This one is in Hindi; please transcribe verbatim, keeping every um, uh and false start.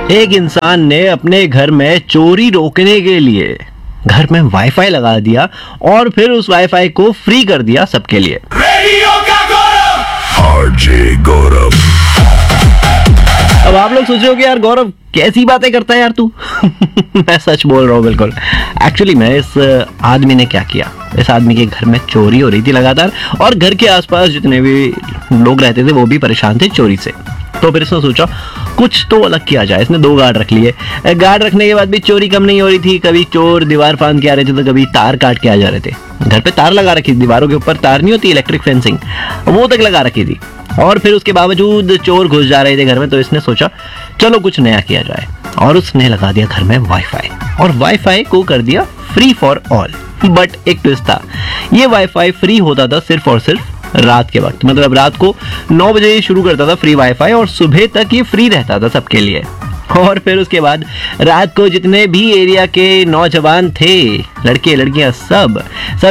एक इंसान ने अपने घर में चोरी रोकने के लिए घर में वाईफाई लगा दिया और फिर उस वाईफाई को फ्री कर दिया सबके लिए। रेडियो का गौरव, आरजे गौरव। अब आप लोग सोच रहे हो कि यार गौरव कैसी बातें करता है यार तू। मैं सच बोल रहा हूँ बिल्कुल। एक्चुअली मैं इस आदमी ने क्या किया, इस आदमी के घर में चोरी हो रही थी लगातार और घर के आसपास जितने भी लोग रहते थे वो भी परेशान थे चोरी से। तो फिर इसने सोचा कुछ तो अलग किया जाए। इसने दो गार्ड रख लिए। गार्ड रखने के बाद भी चोरी कम नहीं हो रही थी। कभी चोर दीवार फांद के आ रहे थे तो कभी तार काट के आ जा रहे थे। घर पे तार लगा रखी थी, दीवारों के ऊपर तार नहीं होती इलेक्ट्रिक फेंसिंग, वो तक लगा रखी थी। और फिर उसके बावजूद चोर घुस जा रहे थे घर में। तो इसने सोचा चलो कुछ नया किया जाए और उसने लगा दिया घर में वाईफाई और वाईफाई को कर दिया फ्री फॉर ऑल। बट एक ट्विस्ट था, ये वाईफाई फ्री होता था सिर्फ और सिर्फ रात के वक्त। मतलब रात को नौ बजे शुरू करता था फ्री वाईफाई और सुबह तक ये फ्री रहता था सबके लिए। और फिर उसके बाद रात को जितने भी एरिया के नौजवान थे, लड़के लड़कियां, सब सब